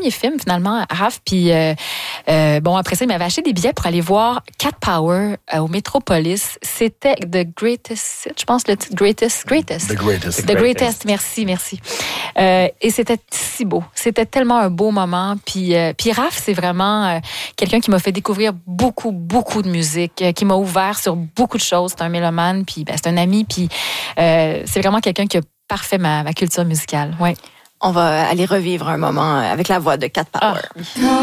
premier film, finalement, Raph. Puis, bon, après ça, il m'avait acheté des billets pour aller voir Cat Power au Metropolis. C'était The Greatest, je pense, le titre Greatest. The Greatest, merci. Et c'était si beau. C'était tellement un beau moment. Puis Raph, c'est vraiment quelqu'un qui m'a fait découvrir beaucoup de musique, qui m'a ouvert sur beaucoup de choses. C'est un mélomane, puis c'est un ami, puis c'est vraiment quelqu'un qui a parfait ma culture musicale. Ouais. On va aller revivre un moment avec la voix de Cat Power.